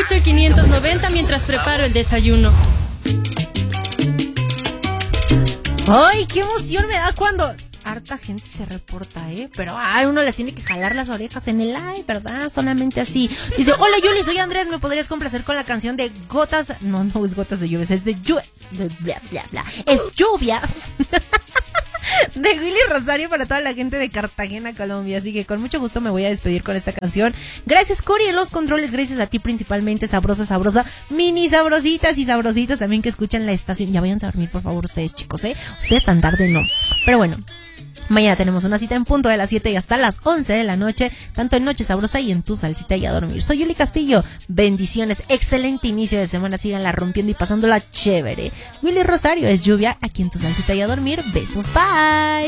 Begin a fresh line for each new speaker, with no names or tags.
escucho el 590 mientras preparo el desayuno.
¡Ay, qué emoción me da cuando harta gente se reporta, pero uno les tiene que jalar las orejas en el live, ¿verdad? Solamente así. Dice, hola Yuli, soy Andrés, ¿me podrías complacer con la canción de Gotas? No es Gotas de Lluvia, es de lluvia. Bla, bla, bla. Es lluvia. De Willy Rosario para toda la gente de Cartagena, Colombia. Así que con mucho gusto me voy a despedir con esta canción. Gracias, Cori, en los controles. Gracias a ti principalmente, sabrosa, mini sabrositas y sabrositas también que escuchan la estación. Ya vayan a dormir, por favor, ustedes, chicos, Ustedes tan tarde no. Pero bueno, mañana tenemos una cita en punto de las 7 y hasta las 11 de la noche, tanto en Noche Sabrosa y en Tu Salsita y a Dormir. Soy Yuli Castillo, bendiciones, excelente inicio de semana, síganla rompiendo y pasándola chévere. Willy Rosario es Lluvia, aquí en Tu Salsita y a Dormir, besos, bye.